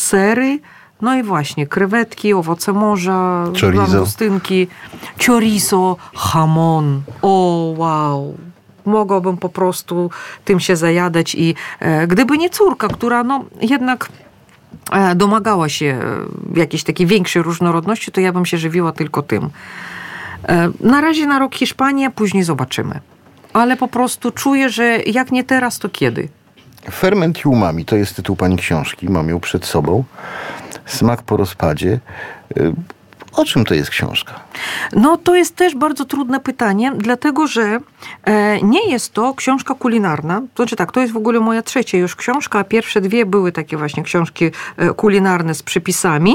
sery, no i właśnie krewetki, owoce morza, chorizo, langustynki, chorizo, jamon. O, wow! Mogłabym po prostu tym się zajadać i gdyby nie córka, która jednak domagała się jakiejś takiej większej różnorodności, to ja bym się żywiła tylko tym. Na razie na rok Hiszpania, później zobaczymy. Ale po prostu czuję, że jak nie teraz, to kiedy? Ferment i umami, to jest tytuł pani książki, mam ją przed sobą. Smak po rozpadzie. O czym to jest książka? No to jest też bardzo trudne pytanie, dlatego że nie jest to książka kulinarna. To znaczy tak, to jest w ogóle moja trzecia już książka, a pierwsze dwie były takie właśnie książki kulinarne z przepisami.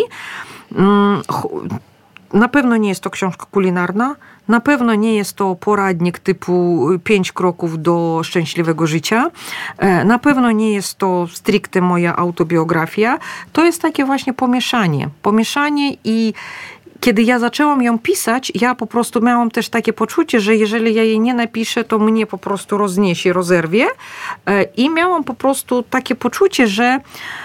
Na pewno nie jest to książka kulinarna, na pewno nie jest to poradnik typu 5 kroków do szczęśliwego życia, na pewno nie jest to stricte moja autobiografia. To jest takie właśnie pomieszanie i kiedy ja zaczęłam ją pisać, ja po prostu miałam też takie poczucie, że jeżeli ja jej nie napiszę, to mnie po prostu rozniesie, rozerwie. I miałam po prostu takie poczucie, że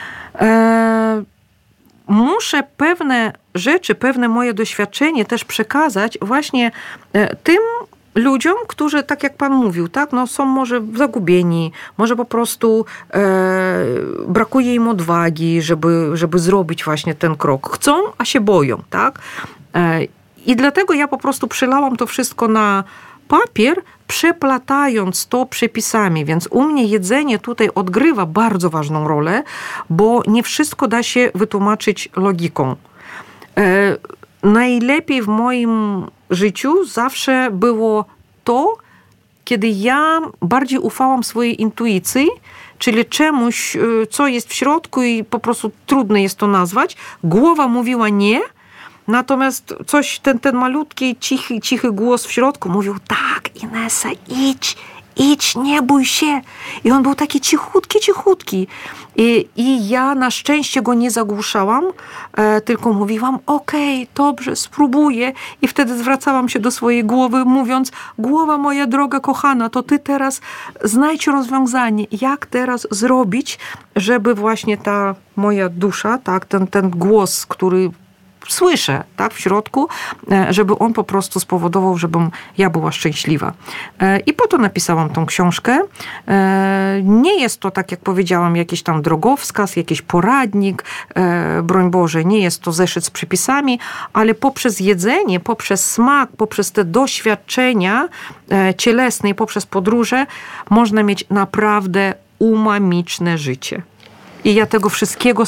muszę pewne rzeczy, pewne moje doświadczenie też przekazać właśnie tym ludziom, którzy, tak jak pan mówił, tak, są może zagubieni, może po prostu brakuje im odwagi, żeby zrobić właśnie ten krok. Chcą, a się boją, tak? I dlatego ja po prostu przelałam to wszystko na papier, przeplatając to przepisami, więc u mnie jedzenie tutaj odgrywa bardzo ważną rolę, bo nie wszystko da się wytłumaczyć logiką. Najlepiej w moim życiu zawsze było to, kiedy ja bardziej ufałam swojej intuicji, czyli czemuś, co jest w środku i po prostu trudno jest to nazwać. Głowa mówiła nie, natomiast coś, ten malutki, cichy głos w środku mówił, tak, Inesa, idź, nie bój się. I on był taki cichutki. I ja na szczęście go nie zagłuszałam, tylko mówiłam, okej, dobrze, spróbuję. I wtedy zwracałam się do swojej głowy, mówiąc, głowa moja droga, kochana, to ty teraz znajdź rozwiązanie. Jak teraz zrobić, żeby właśnie ta moja dusza, tak, ten głos, który słyszę, tak, w środku, żeby on po prostu spowodował, żebym ja była szczęśliwa. I po to napisałam tą książkę. Nie jest to, tak jak powiedziałam, jakiś tam drogowskaz, jakiś poradnik, broń Boże, nie jest to zeszyt z przepisami, ale poprzez jedzenie, poprzez smak, poprzez te doświadczenia cielesne i poprzez podróże można mieć naprawdę umamiczne życie. I ja tego wszystkim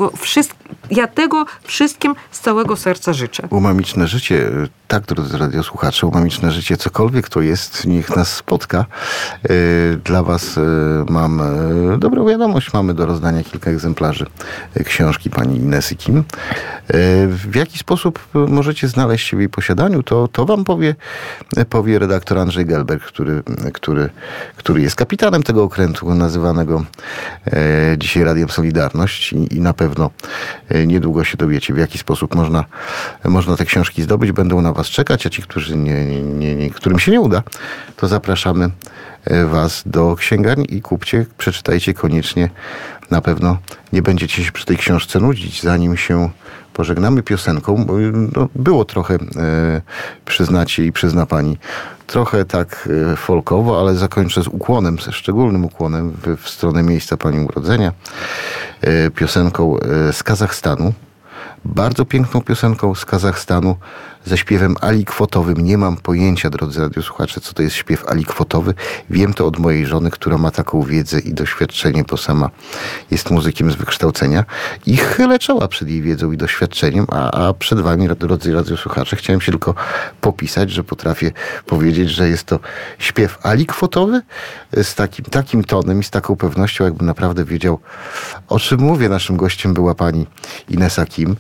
z całego serca życzę. Umamiczne życie, tak, drodzy radiosłuchacze, umamiczne życie, cokolwiek to jest, niech nas spotka. Dla was mam dobrą wiadomość. Mamy do rozdania kilka egzemplarzy książki pani Inesy Kim. W jaki sposób możecie znaleźć się w jej posiadaniu, to wam powie redaktor Andrzej Gelberg, który jest kapitanem tego okrętu, nazywanego dzisiaj Radiem Solidarność i na pewno niedługo się dowiecie, w jaki sposób można te książki zdobyć. Będą na was czekać, a ci, którym się nie uda, to zapraszamy was do księgarni i kupcie, przeczytajcie koniecznie. Na pewno nie będziecie się przy tej książce nudzić. Zanim się pożegnamy piosenką, bo było trochę, przyznacie i przyzna pani, trochę tak folkowo, ale zakończę z ukłonem, ze szczególnym ukłonem w stronę miejsca pani urodzenia. Piosenką z Kazachstanu. Bardzo piękną piosenką z Kazachstanu ze śpiewem alikwotowym. Nie mam pojęcia, drodzy radiosłuchacze, co to jest śpiew alikwotowy. Wiem to od mojej żony, która ma taką wiedzę i doświadczenie, bo sama jest muzykiem z wykształcenia i chylę czoła przed jej wiedzą i doświadczeniem, a przed wami, drodzy radiosłuchacze, chciałem się tylko popisać, że potrafię powiedzieć, że jest to śpiew alikwotowy z takim tonem i z taką pewnością, jakbym naprawdę wiedział, o czym mówię. Naszym gościem była pani Inesa Kim.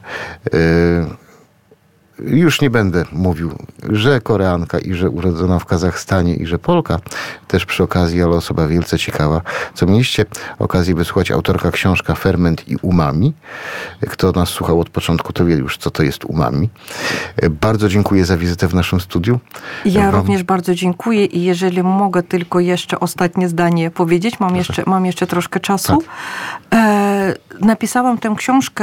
Już nie będę mówił, że Koreanka i że urodzona w Kazachstanie i że Polka, też przy okazji, ale osoba wielce ciekawa. Co mieliście okazję wysłuchać, autorka książka Ferment i umami. Kto nas słuchał od początku, to wie już, co to jest umami. Bardzo dziękuję za wizytę w naszym studiu. Ja również bardzo dziękuję i jeżeli mogę tylko jeszcze ostatnie zdanie powiedzieć, mam jeszcze troszkę czasu. Tak. Napisałam tę książkę